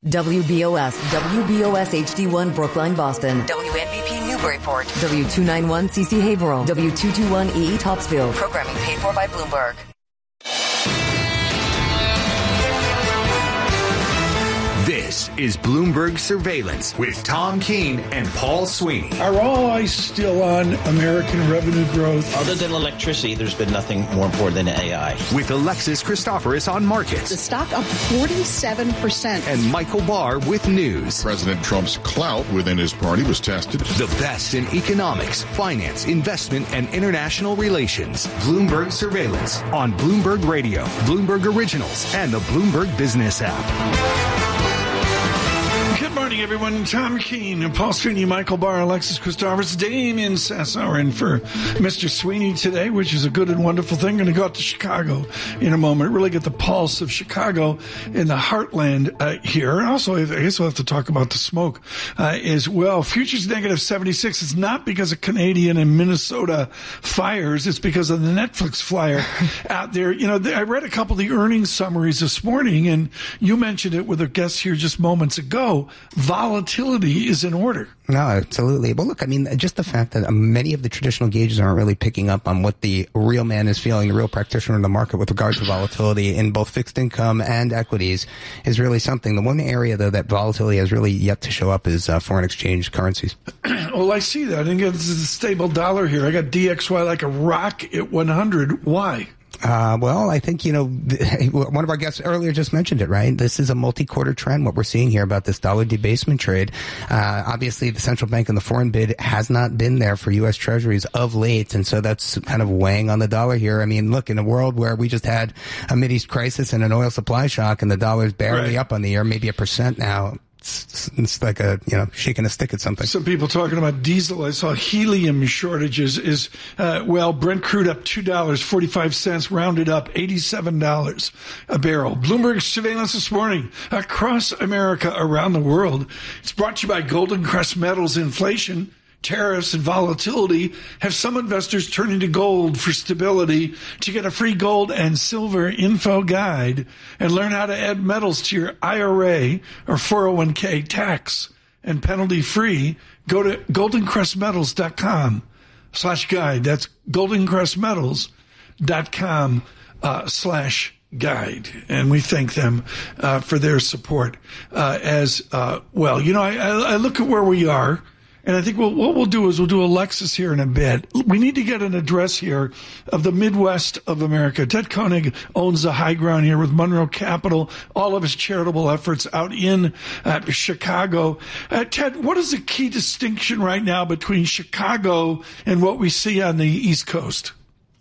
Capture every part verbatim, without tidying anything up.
W B O S, W B O S H D one Brookline, Boston. W N B P Newburyport. W two ninety-one C C Haverhill. W two twenty-one E E Topsfield. Programming paid for by Bloomberg. This is Bloomberg Surveillance with Tom Keene and Paul Sweeney. Are all eyes still on American revenue growth? Other than electricity, there's been nothing more important than A I. With Alexis Christoforous on markets. The stock up forty-seven percent. And Michael Barr with news. President Trump's clout within his party was tested. The best in economics, finance, investment, and international relations. Bloomberg Surveillance on Bloomberg Radio, Bloomberg Originals, and the Bloomberg Business app. Good morning, everyone. Tom Keene, Paul Sweeney, Michael Barr, Alexis Christoforous, Damien Sassower in for Mister Sweeney today, which is a good and wonderful thing. Going to go out to Chicago in a moment, really get the pulse of Chicago in the heartland uh, here. And also, I guess we'll have to talk about the smoke uh, as well. Futures negative seventy-six. It's not because of Canadian and Minnesota fires. It's because of the Netflix flyer out there. You know, I read a couple of the earnings summaries this morning, and you mentioned it with a guest here just moments ago. Volatility is in order. No, absolutely. Well, look, I mean, just the fact that many of the traditional gauges aren't really picking up on what the real man is feeling, the real practitioner in the market with regards to volatility in both fixed income and equities is really something. The one area, though, that volatility has really yet to show up is uh, foreign exchange currencies. Well, I see that. I think it's a stable dollar here. I got D X Y like a rock at one hundred. Why? Uh, well, I think, you know, one of our guests earlier just mentioned it, right? This is a multi-quarter trend, what we're seeing here about this dollar debasement trade. Uh, obviously, the central bank and the foreign bid has not been there for U S Treasuries of late, and so that's kind of weighing on the dollar here. I mean, look, in a world where we just had a Mideast crisis and an oil supply shock, and the dollar's barely right. up on the year, maybe a percent now. It's, it's like a, you know, shaking a stick at something. Some people talking about diesel. I saw helium shortages is, uh, well, Brent crude up two dollars and forty-five cents, rounded up eighty-seven dollars a barrel. Bloomberg Surveillance this morning across America, around the world. It's brought to you by Golden Crest Metals. Inflation, tariffs, and volatility have some investors turning to gold for stability. To get a free gold and silver info guide and learn how to add metals to your I R A or four oh one k tax and penalty free, go to goldencrestmetals.com slash guide. That's goldencrestmetals.com uh, slash guide. And we thank them uh, for their support uh, as uh, well. You know, I, I look at where we are. And I think we'll, what we'll do is we'll do Alexis here in a bit. We need to get an address here of the Midwest of America. Ted Koenig owns the high ground here with Monroe Capital, all of his charitable efforts out in uh, Chicago. Uh, Ted, what is the key distinction right now between Chicago and what we see on the East Coast?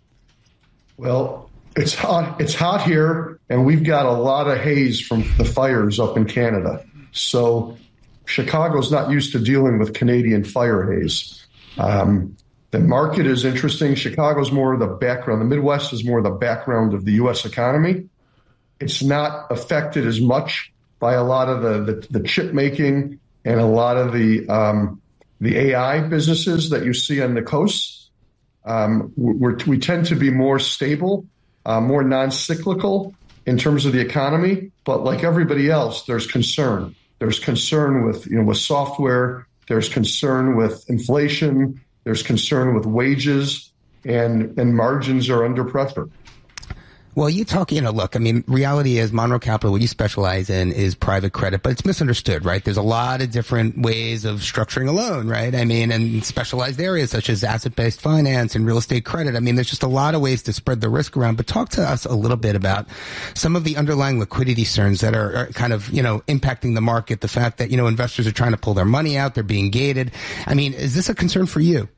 Well, it's hot. It's hot here, and we've got a lot of haze from the fires up in Canada. So Chicago's not used to dealing with Canadian fire haze. Um, the market is interesting. Chicago's more the background. The Midwest is more the background of the U S economy. It's not affected as much by a lot of the, the, the chip making and a lot of the um, the A I businesses that you see on the coast. Um, we're, we tend to be more stable, uh, more non-cyclical in terms of the economy. But like everybody else, there's concern. There's concern with, you know, with software. There's concern with inflation. There's concern with wages, and, and margins are under pressure. Well, you talk, you know, look, I mean, reality is Monroe Capital, what you specialize in is private credit, but it's misunderstood, right? There's a lot of different ways of structuring a loan, right? I mean, and specialized areas such as asset-based finance and real estate credit. I mean, there's just a lot of ways to spread the risk around, but talk to us a little bit about some of the underlying liquidity concerns that are, are kind of, you know, impacting the market. The fact that, you know, investors are trying to pull their money out, they're being gated. I mean, is this a concern for you?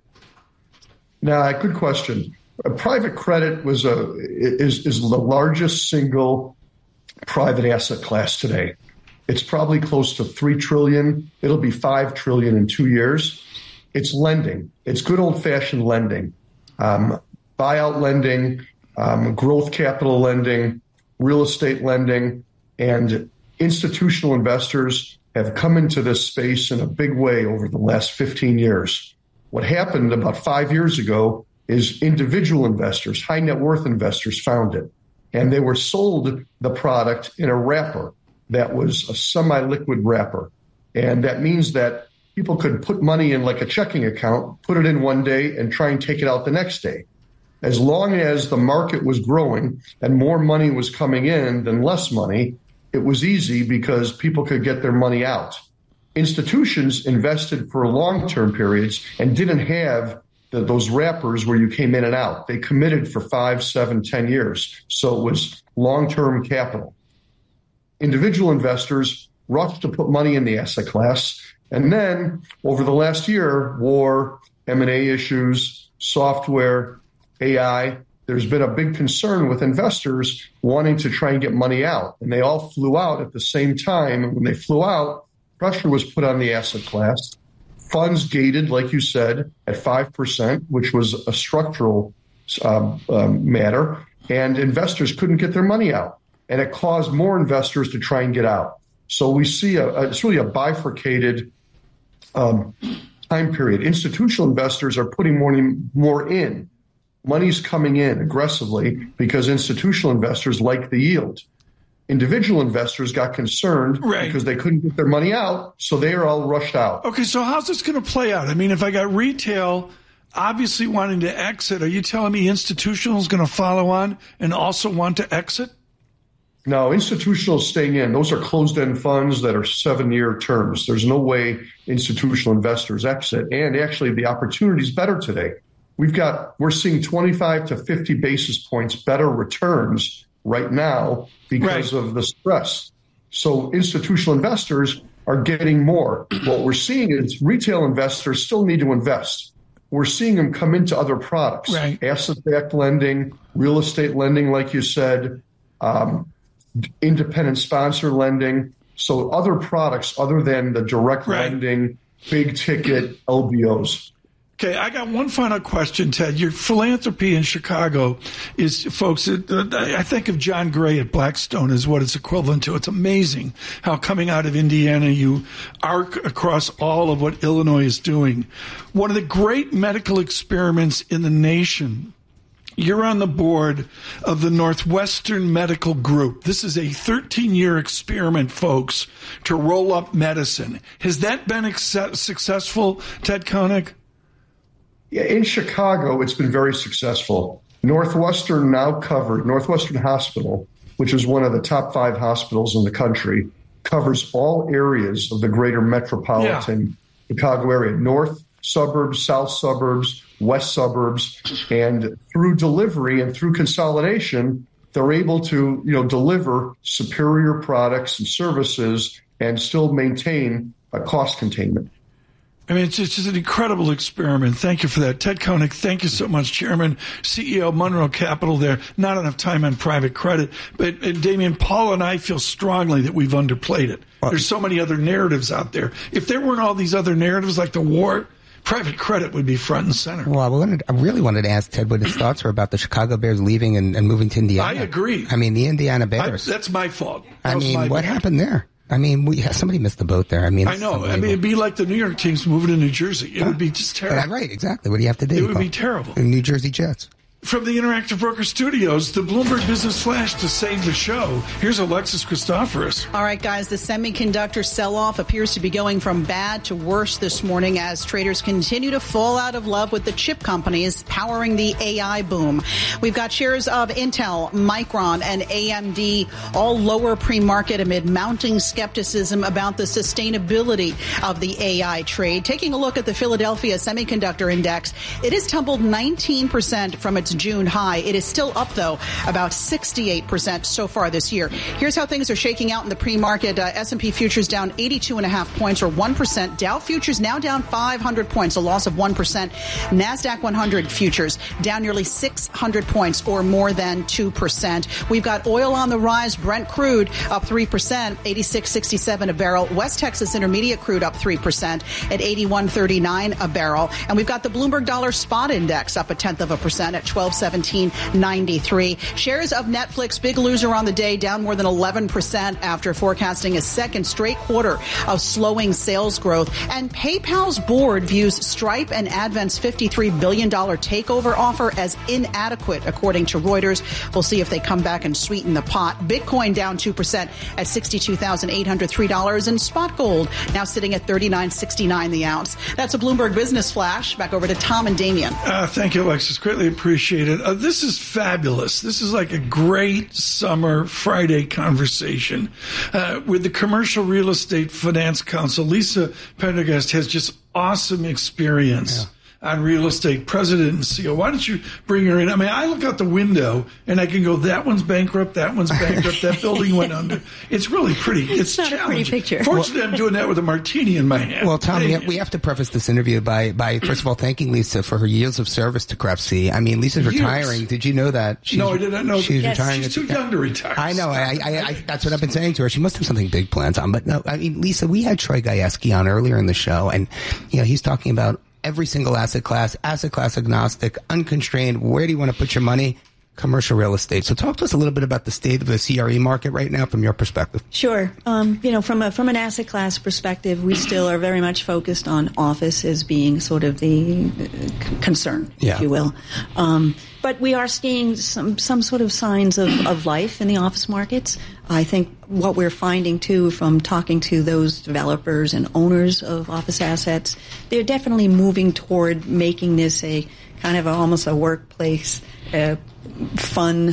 No, good question. Private credit was a is is the largest single private asset class today. It's probably close to three trillion. It'll be five trillion in two years. It's lending. It's good old fashioned lending, um, buyout lending, um, growth capital lending, real estate lending, and institutional investors have come into this space in a big way over the last fifteen years. What happened about five years ago is individual investors, high net worth investors found it, and they were sold the product in a wrapper. that was a semi-liquid wrapper. And that means that people could put money in like a checking account, put it in one day, and try and take it out the next day. As long as the market was growing and more money was coming in than less money, it was easy because people could get their money out. Institutions invested for long-term periods and didn't have the, those wrappers where you came in and out. They committed for five, seven, ten years. So it was long-term capital. Individual investors rushed to put money in the asset class. And then over the last year, war, M and A issues, software, A I, there's been a big concern with investors wanting to try and get money out. And they all flew out at the same time. And when they flew out, pressure was put on the asset class. Funds gated, like you said, at five percent, which was a structural um, um, matter. And investors couldn't get their money out. And it caused more investors to try and get out. So we see a, a it's really a bifurcated um, time period. Institutional investors are putting more, more in. Money's coming in aggressively because institutional investors like the yield. Individual investors got concerned right. because they couldn't get their money out, so they are all rushed out. Okay, so how's this going to play out? I mean, if I got retail obviously wanting to exit, are you telling me institutional is going to follow on and also want to exit? No, institutional staying in. Those are closed-end funds that are seven-year terms. There's no way institutional investors exit. And actually, the opportunity is better today. We've got, we're seeing twenty-five to fifty basis points better returns right now because right. of the stress. So institutional investors are getting more. What we're seeing is retail investors still need to invest. We're seeing them come into other products, right. asset-backed lending, real estate lending, like you said, um, independent sponsor lending. So other products other than the direct right. lending, big ticket L B Os. Okay, I got one final question, Ted. Your philanthropy in Chicago is, folks, I think of John Gray at Blackstone is what it's equivalent to. It's amazing how coming out of Indiana, you arc across all of what Illinois is doing. One of the great medical experiments in the nation. You're on the board of the Northwestern Medical Group. This is a thirteen-year experiment, folks, to roll up medicine. Has that been ex- successful, Ted Koenig? Yeah, in Chicago, it's been very successful. Northwestern now covered, Northwestern Hospital, which is one of the top five hospitals in the country, covers all areas of the greater metropolitan yeah. Chicago area, north suburbs, south suburbs, west suburbs, and through delivery and through consolidation, they're able to, you know, deliver superior products and services and still maintain a cost containment. I mean, it's, it's just an incredible experiment. Thank you for that. Ted Koenig, thank you so much, Chairman, C E O, Monroe Capital there. Not enough time on private credit. But, and Damian, Paul and I feel strongly that we've underplayed it. Well, there's so many other narratives out there. If there weren't all these other narratives like the war, private credit would be front and center. Well, I, wanted, I really wanted to ask Ted what his thoughts were about the Chicago Bears leaving and, and moving to Indiana. I agree. I mean, the Indiana Bears. I, that's my fault. That I mean, what bad. happened there? I mean, we, somebody missed the boat there. I mean, I know. I mean, it'd be like the New York teams moving to New Jersey. It yeah. would be just terrible. Right, exactly. What do you have to do? It would be terrible. The New Jersey Jets. From the Interactive Broker Studios, the Bloomberg Business Flash to save the show. Here's Alexis Christoforous. All right, guys, the semiconductor sell-off appears to be going from bad to worse this morning as traders continue to fall out of love with the chip companies powering the A I boom. We've got shares of Intel, Micron, and A M D all lower pre-market amid mounting skepticism about the sustainability of the A I trade. Taking a look at the Philadelphia Semiconductor Index, it has tumbled nineteen percent from its June high. It is still up, though, about sixty-eight percent so far this year. Here's how things are shaking out in the pre-market. Uh, S and P futures down eighty-two point five points, or one percent. Dow futures now down five hundred points, a loss of one percent. NASDAQ one hundred futures down nearly six hundred points, or more than two percent. We've got oil on the rise. Brent crude up three percent, eighty-six sixty-seven a barrel. West Texas Intermediate crude up three percent at eighty-one thirty-nine a barrel. And we've got the Bloomberg Dollar Spot Index up a tenth of a percent at twelve twelve seventeen ninety-three. Shares of Netflix, big loser on the day, down more than eleven percent after forecasting a second straight quarter of slowing sales growth. And PayPal's board views Stripe and Advent's fifty-three billion dollars takeover offer as inadequate, according to Reuters. We'll see if they come back and sweeten the pot. Bitcoin down two percent at sixty-two thousand eight hundred three dollars, and spot gold now sitting at thirty-nine sixty-nine the ounce. That's a Bloomberg Business Flash. Back over to Tom and Damien. Uh, thank you, Alexis. Greatly appreciated. Uh, this is fabulous. This is like a great summer Friday conversation uh, with the Commercial Real Estate Finance Council. Lisa Pendergast has just awesome experience. Yeah. On real estate, president and C E O. Why don't you bring her in? I mean, I look out the window and I can go, that one's bankrupt, that one's bankrupt, that building went under. It's really pretty. It's, it's not challenging. A pretty picture. Fortunately, I'm doing that with a martini in my hand. Well, Tom, we have, we have to preface this interview by, by, first of all, thanking Lisa for her years of service to C R E F C. I mean, Lisa's retiring. Years. Did you know that? She's, no, I did not know. She's yes, retiring. She's too young to retire. I know. I, I, I, that's what I've been saying to her. She must have something big planned on. But no, I mean, Lisa, we had Troy Gajewski on earlier in the show, and, you know, he's talking about every single asset class, asset class agnostic, unconstrained. Where do you want to put your money? Commercial real estate. So talk to us a little bit about the state of the C R E market right now from your perspective. Sure. Um, you know, from a, from an asset class perspective, we still are very much focused on office as being sort of the uh, concern, yeah. if you will. Um, but we are seeing some, some sort of signs of, of life in the office markets. I think what we're finding, too, from talking to those developers and owners of office assets, they're definitely moving toward making this a kind of a, almost a workplace, uh, fun,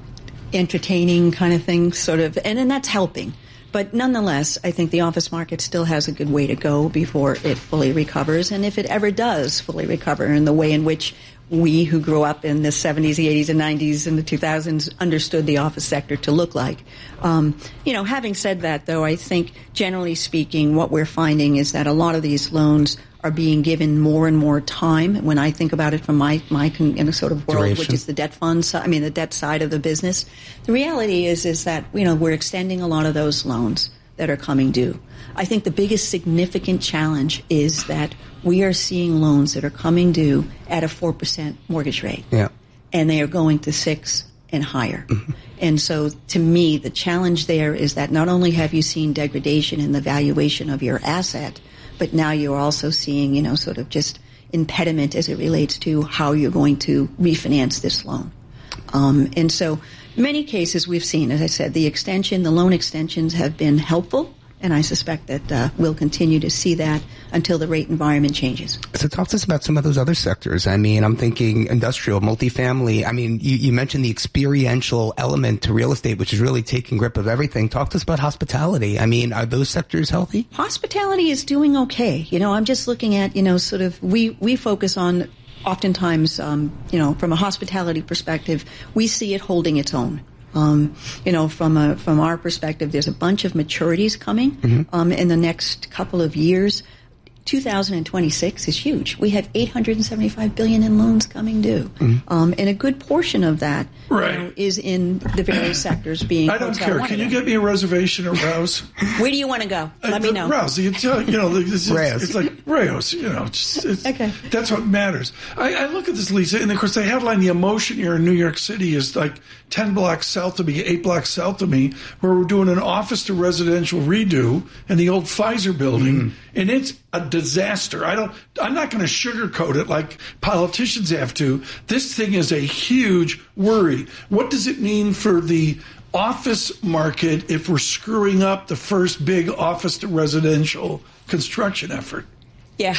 entertaining kind of thing, sort of, and, and that's helping. But nonetheless, I think the office market still has a good way to go before it fully recovers. And if it ever does fully recover in the way in which we who grew up in the seventies, the eighties, and nineties, and the two thousands understood the office sector to look like. Um, you know, having said that, though, I think generally speaking, what we're finding is that a lot of these loans are being given more and more time. When I think about it from my my you know, sort of world, Duration. Which is the debt fund side, I mean the debt side of the business, the reality is is that you know we're extending a lot of those loans that are coming due. I think the biggest significant challenge is that we are seeing loans that are coming due at a four percent mortgage rate, yeah, and they are going to six and higher. Mm-hmm. And so, to me, the challenge there is that not only have you seen degradation in the valuation of your asset, but now you're also seeing, you know, sort of just impediment as it relates to how you're going to refinance this loan. Um, and so many cases we've seen, as I said, the extension, the loan extensions have been helpful. And I suspect that uh, we'll continue to see that until the rate environment changes. So talk to us about some of those other sectors. I mean, I'm thinking industrial, multifamily. I mean, you, you mentioned the experiential element to real estate, which is really taking grip of everything. Talk to us about hospitality. I mean, are those sectors healthy? Hospitality is doing okay. You know, I'm just looking at, you know, sort of, we, we focus on oftentimes, um, you know, from a hospitality perspective, we see it holding its own. Um, you know, from a, from our perspective, there's a bunch of maturities coming mm-hmm. um, in the next couple of years. two thousand twenty-six is huge. We have eight hundred seventy-five billion dollars in loans coming due, mm-hmm. um, and a good portion of that right. you know, is in the various sectors. Being I don't care. Can you get me a reservation at Rouse? Where do you want to go? Let uh, me know. Rouse. You, tell, you know, it's, it's, it's like Rayos. You know, just, it's, okay. That's what matters. I, I look at this, Lisa, and of course, the headline, "The Emotion here in New York City," is like ten blocks south of me, eight blocks south of me, where we're doing an office to residential redo in the old Pfizer building, mm-hmm. and it's a disaster. I don't. I'm not going to sugarcoat it like politicians have to. This thing is a huge worry. What does it mean for the office market if we're screwing up the first big office to residential construction effort? Yeah.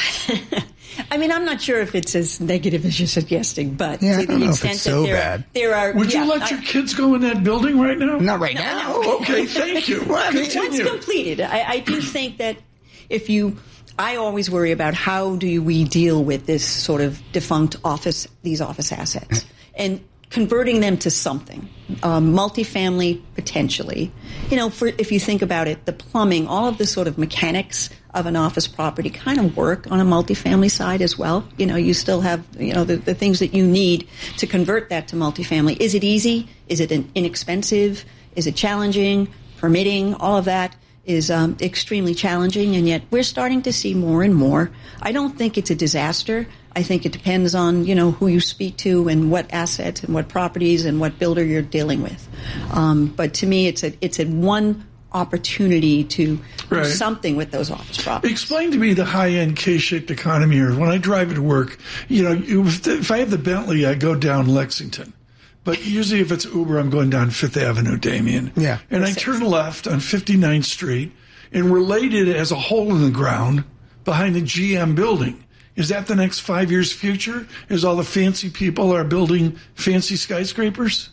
I mean, I'm not sure if it's as negative as you're suggesting, but yeah, to I don't the know extent if it's that so there, bad. there are. Would yeah, you let I, your kids go in that building right now? Not right no, now. No. Okay, thank you. Well, Continue. Once completed, I, I do think that if you, I always worry about how do we deal with this sort of defunct office, these office assets, and converting them to something, um, multifamily potentially. You know, for if you think about it, the plumbing, all of the sort of mechanics of an office property kind of work on a multifamily side as well. You know, you still have, you know, the, the things that you need to convert that to multifamily. Is it easy? Is it inexpensive? Is it challenging? Permitting? All of that is um, extremely challenging, and yet we're starting to see more and more. I don't think it's a disaster, I think it depends on, you know, who you speak to and what assets and what properties and what builder you're dealing with. Um, but to me, it's a it's a one opportunity to right. do something with those office properties. Explain to me the high-end K-shaped economy here. When I drive to work, you know, if I have the Bentley, I go down Lexington. But usually if it's Uber, I'm going down Fifth Avenue, Damien. Yeah. And I turn left on fifty-ninth Street, and related as a hole in the ground behind the G M building. Is that the next five years' future? Is all the fancy people are building fancy skyscrapers?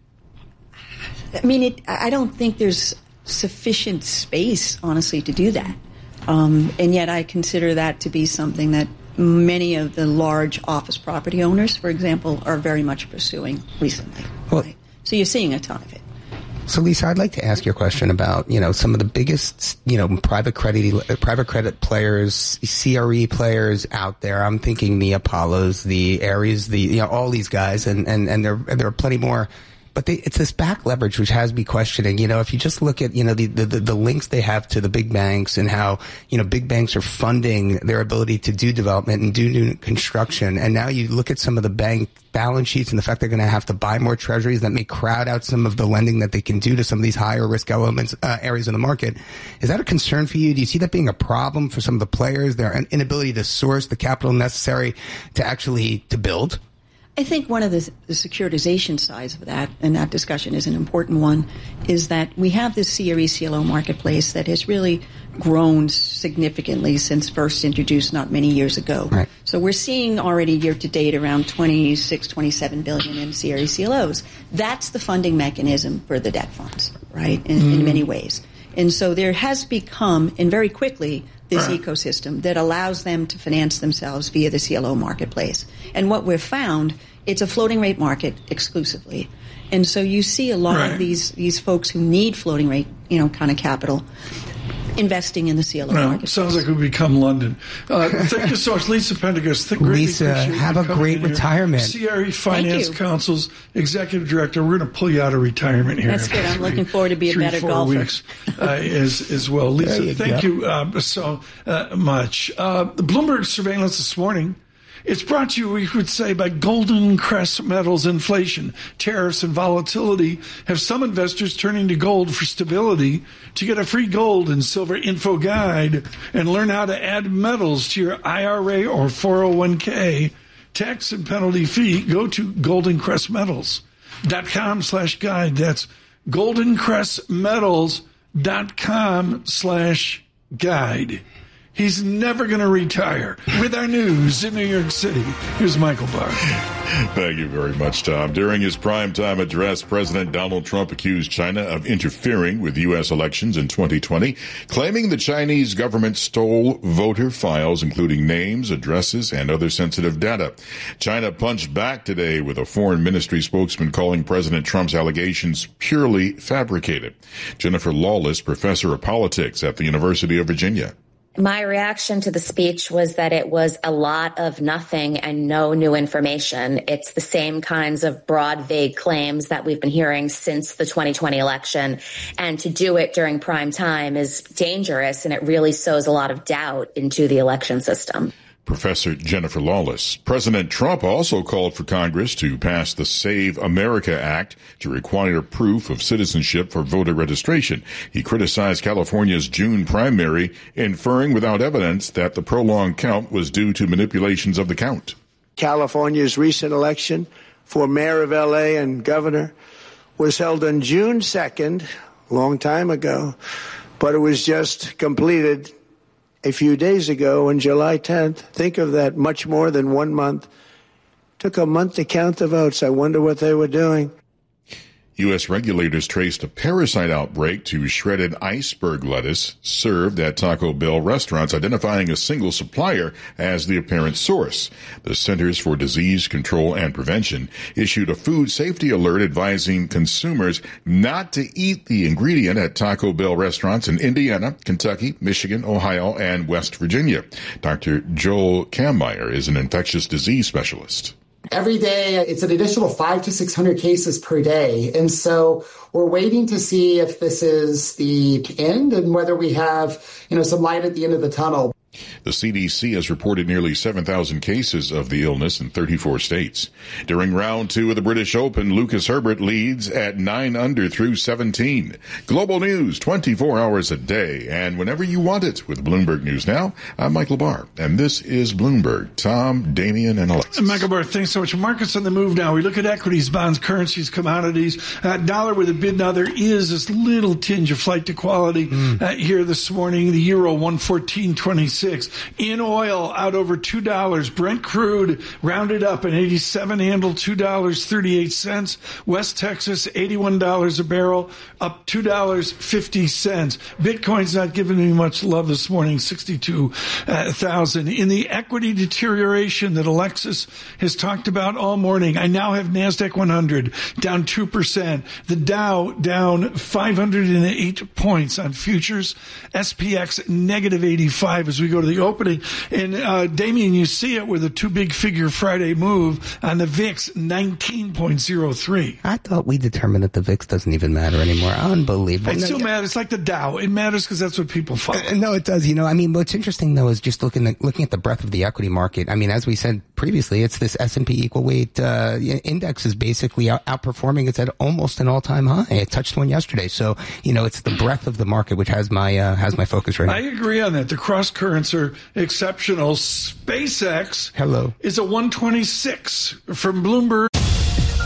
I mean, it, I don't think there's sufficient space, honestly, to do that. Um, and yet I consider that to be something that many of the large office property owners, for example, are very much pursuing recently. Well, right? So you're seeing a ton of it. So, Lisa, I'd like to ask you a question about, you know, some of the biggest, you know, private credit, private credit players, C R E players out there. I'm thinking the Apollos, the Ares, the, you know, all these guys, and, and, and there, and there are plenty more. But they, it's this back leverage which has me questioning, you know, if you just look at, you know, the, the, the links they have to the big banks and how, you know, big banks are funding their ability to do development and do new construction. And now you look at some of the bank balance sheets and the fact they're going to have to buy more treasuries that may crowd out some of the lending that they can do to some of these higher risk elements, uh, areas of the market. Is that a concern for you? Do you see that being a problem for some of the players, their inability to source the capital necessary to actually to build? I think one of the, the securitization sides of that, and that discussion is an important one, is that we have this C R E C L O marketplace that has really grown significantly since first introduced not many years ago. Right. So we're seeing already year to date around twenty-six, twenty-seven billion in C R E C L Os. That's the funding mechanism for the debt funds, right, in, mm. in many ways. And so there has become, and very quickly, this right. ecosystem that allows them to finance themselves via the C L O marketplace. And what we've found, it's a floating rate market exclusively. And so you see a lot right. of these, these folks who need floating rate, you know, kind of capital investing in the C L O well, market. Sounds like we've become London. Uh, thank you so much, Lisa Pendergast. Lisa, have a great retirement. C R E Finance Council's Executive Director. We're going to pull you out of retirement here. That's good. I'm looking forward to be a three, better four golfer. Weeks, uh, as, as well. Lisa, you thank go. you uh, so uh, much. Uh, the Bloomberg surveillance this morning. It's brought to you, we could say, by Golden Crest Metals. Inflation, tariffs, and volatility have some investors turning to gold for stability. To get a free gold and silver info guide and learn how to add metals to your I R A or four oh one k, tax and penalty fee, go to golden crest metals dot com slash guide. That's golden crest metals dot com slash guide. He's never going to retire. With our news in New York City, here's Michael Barr. Thank you very much, Tom. During his primetime address, President Donald Trump accused China of interfering with U S elections in twenty twenty, claiming the Chinese government stole voter files, including names, addresses, and other sensitive data. China punched back today with a foreign ministry spokesman calling President Trump's allegations purely fabricated. Jennifer Lawless, professor of politics at the University of Virginia. My reaction to the speech was that it was a lot of nothing and no new information. It's the same kinds of broad, vague claims that we've been hearing since the twenty twenty election. And to do it during prime time is dangerous, and it really sows a lot of doubt into the election system. Professor Jennifer Lawless. President Trump also called for Congress to pass the Save America Act to require proof of citizenship for voter registration. He criticized California's June primary, inferring without evidence that the prolonged count was due to manipulations of the count. California's recent election for mayor of L A and governor was held on June second, a long time ago, but it was just completed a few days ago on July tenth. Think of that, much more than one month. Took a month to count the votes. I wonder what they were doing. U S regulators traced a parasite outbreak to shredded iceberg lettuce served at Taco Bell restaurants, identifying a single supplier as the apparent source. The Centers for Disease Control and Prevention issued a food safety alert advising consumers not to eat the ingredient at Taco Bell restaurants in Indiana, Kentucky, Michigan, Ohio, and West Virginia. Doctor Joel Kammeyer is an infectious disease specialist. Every day, it's an additional five to six hundred cases per day. And so we're waiting to see if this is the end and whether we have, you know, some light at the end of the tunnel. The C D C has reported nearly seven thousand cases of the illness in thirty-four states. During round two of the British Open, Lucas Herbert leads at nine under through seventeen. Global news twenty-four hours a day and whenever you want it with Bloomberg News Now. I'm Michael Barr, and this is Bloomberg. Tom, Damian, and Alexis. Michael Barr, thanks so much. Markets on the move now. We look at equities, bonds, currencies, commodities. Uh, dollar with a bid now. There is this little tinge of flight to quality mm. uh, here this morning. The euro one fourteen twenty-six. In oil, out over two dollars. Brent crude rounded up an eighty-seven handle, two dollars and thirty-eight cents. West Texas, eighty-one dollars a barrel, up two dollars and fifty cents. Bitcoin's not giving me much love this morning, sixty-two thousand. In the equity deterioration that Alexis has talked about all morning, I now have NASDAQ one hundred down two percent. The Dow down five hundred eight points on futures. S P X negative eighty-five as we go to the opening. And uh, Damien, you see it with a two big figure Friday move on the V I X nineteen point oh three. I thought we determined that the V I X doesn't even matter anymore. Unbelievable. It still matters. It's like the Dow. It matters because that's what people follow. Uh, no, it does. You know, I mean, what's interesting though is just looking at, looking at the breadth of the equity market. I mean, as we said previously, it's this S and P equal weight uh, index is basically out, outperforming. It's at almost an all time high. It touched one yesterday. So, you know, it's the breadth of the market which has my uh, has my focus right now. I agree on that. The cross currents are exceptional. SpaceX Hello. is a one twenty-six from Bloomberg.